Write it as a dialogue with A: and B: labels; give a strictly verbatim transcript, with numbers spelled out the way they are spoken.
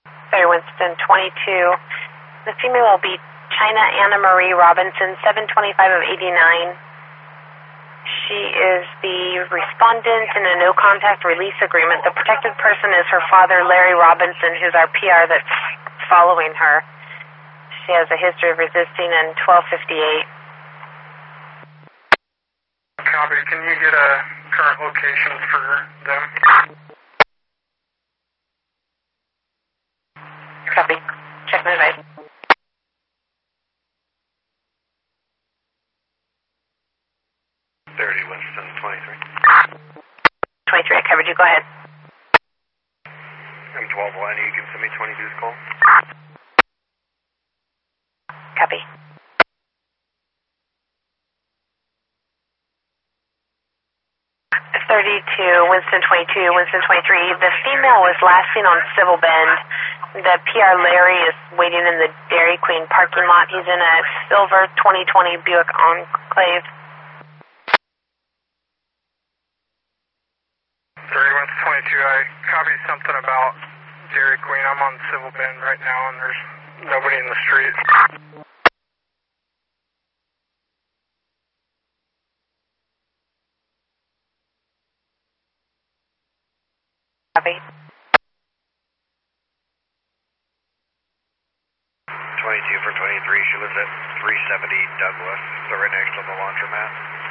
A: Sorry, Winston, twenty-two. The female will be China Anna Marie Robinson, seven twenty-five of eighty-nine. She is the respondent in a no-contact release agreement. The protected person is her father, Larry Robinson, who's our P R that's following her. She has a history of resisting in twelve fifty-eight.
B: Copy. Can you get a current location for them?
A: Copy. Check my device.
B: thirty, Winston, twenty-three.
A: twenty-three, I covered you. Go ahead.
B: M twelve one, you can send me twenty-two's call.
A: Copy. thirty-two, Winston twenty-two, Winston twenty-three. The female was last seen on Civil Bend. The P R Larry is waiting in the Dairy Queen parking lot. He's in a silver twenty twenty Buick Enclave.
B: thirty, Winston twenty-two, I copied something about Dairy Queen. I'm on Civil Bend right now and there's nobody in the street.
A: Copy.
B: twenty-two for twenty-three, she lives at three seventy Douglas, so right next to the laundromat.